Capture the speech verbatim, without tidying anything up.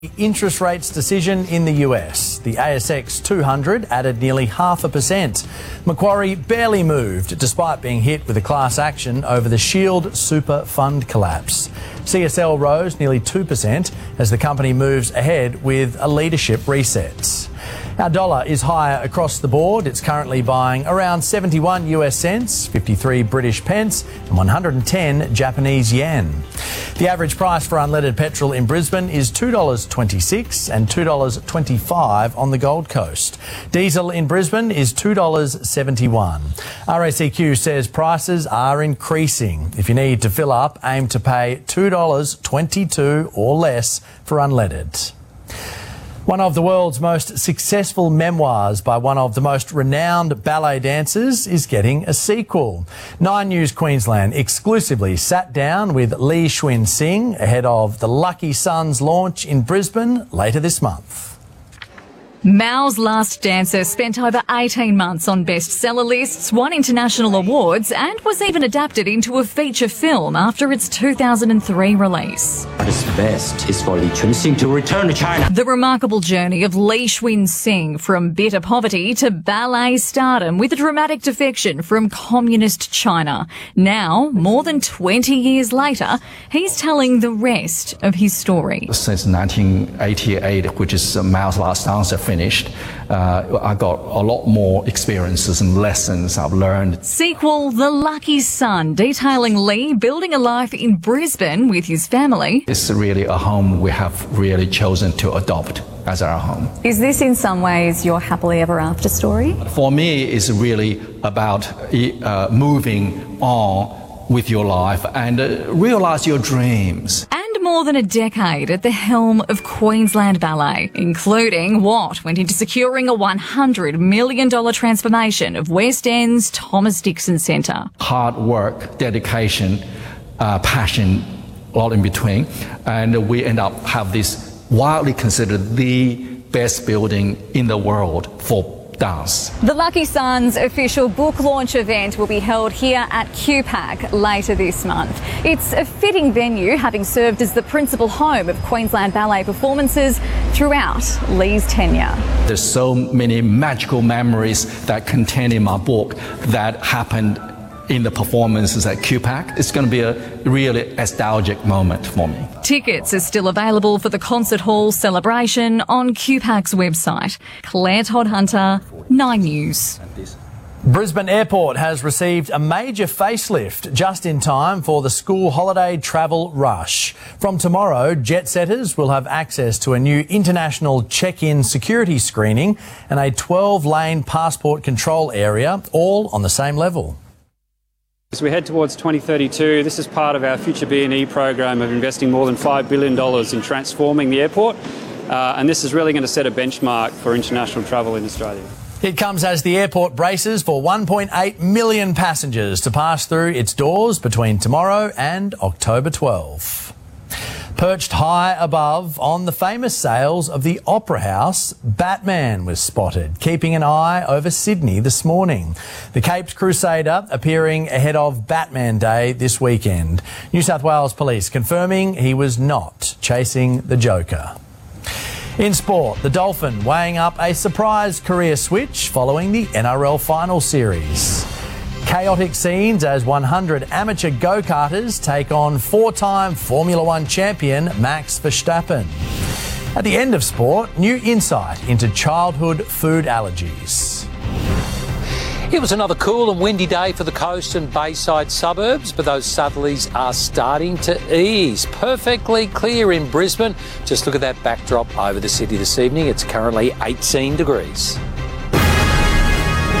Interest rates decision in the U S. The A S X two hundred added nearly half a percent. Macquarie barely moved despite being hit with a class action over the Shield Super Fund collapse. C S L rose nearly two percent as the company moves ahead with a leadership reset. Our dollar is higher across the board. It's currently buying around seventy-one U S cents, fifty-three British pence and one hundred ten Japanese yen. The average price for unleaded petrol in Brisbane is two dollars twenty-six and two dollars twenty-five on the Gold Coast. Diesel in Brisbane is two dollars seventy-one. R A C Q says prices are increasing. If you need to fill up, aim to pay two dollars twenty-two or less for unleaded. One of the world's most successful memoirs by one of the most renowned ballet dancers is getting a sequel. Nine News Queensland exclusively sat down with Lee Shwin Singh ahead of the Lucky Sons launch in Brisbane later this month. Mao's Last Dancer spent over eighteen months on bestseller lists, won international awards and was even adapted into a feature film after its two thousand three release. What is best is for Lee Shwin Singh to return to China. The remarkable journey of Lee Shwin Singh from bitter poverty to ballet stardom with a dramatic defection from communist China. Now, more than twenty years later, he's telling the rest of his story. Since nineteen eighty-eight, which is Mao's Last Dancer, finished, uh, I got a lot more experiences and lessons I've learned. Sequel, The Lucky Son, detailing Lee building a life in Brisbane with his family. It's really a home we have really chosen to adopt as our home. Is this in some ways your happily ever after story? For me, it's really about uh, moving on with your life and uh, realize your dreams. More than a decade at the helm of Queensland Ballet, including what went into securing a one hundred million dollars transformation of West End's Thomas Dixon Centre. Hard work, dedication, uh, passion, a lot in between, and we end up have this widely considered the best building in the world for dance. The Lucky Sons official book launch event will be held here at Q PAC later this month. It's a fitting venue, having served as the principal home of Queensland Ballet performances throughout Lee's tenure. There's so many magical memories that contain in my book that happened in the performances at Q PAC. It's going to be a really nostalgic moment for me. Tickets are still available for the concert hall celebration on Q PAC's website. Claire Todd-Hunter, Nine News. Brisbane Airport has received a major facelift just in time for the school holiday travel rush. From tomorrow, jet setters will have access to a new international check-in security screening and a twelve lane passport control area, all on the same level. As we head towards twenty thirty-two, this is part of our Future B and E program of investing more than five billion dollars in transforming the airport, uh, and this is really going to set a benchmark for international travel in Australia. It comes as the airport braces for one point eight million passengers to pass through its doors between tomorrow and October twelfth. Perched high above on the famous sails of the Opera House, Batman was spotted, keeping an eye over Sydney this morning. The Capes Crusader appearing ahead of Batman Day this weekend. New South Wales Police confirming he was not chasing the Joker. In sport, the Dolphin weighing up a surprise career switch following the N R L Final Series. Chaotic scenes as one hundred amateur go-karters take on four-time Formula One champion Max Verstappen. At the end of sport, new insight into childhood food allergies. It was another cool and windy day for the coast and bayside suburbs, but those southerlies are starting to ease. Perfectly clear in Brisbane. Just look at that backdrop over the city this evening. It's currently eighteen degrees.